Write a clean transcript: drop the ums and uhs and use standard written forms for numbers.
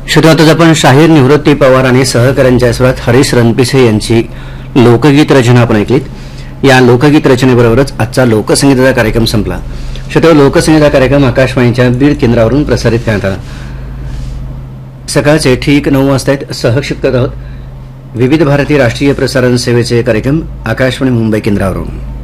श्रोत्यातच आपण शाहीर निवृत्ती पवार आणि सहकाऱ्यांच्या स्वरात हरीश रणपिसे यांची लोकगीत रचना आपण ऐकलीत। या लोकगीत रचनेबरोबरच आजचा लोकसंगीताचा कार्यक्रम संपला। श्रोत्याहो, लोकसंगीताचा कार्यक्रम आकाशवाणीच्या बीड केंद्रावरून प्रसारित करण्यात आला। सकाळचे ठीक 9 वाजता सहक्षित करत आहोत विविध भारती राष्ट्रीय प्रसारण सेवेचे कार्यक्रम आकाशवाणी मुंबई केंद्रावरून।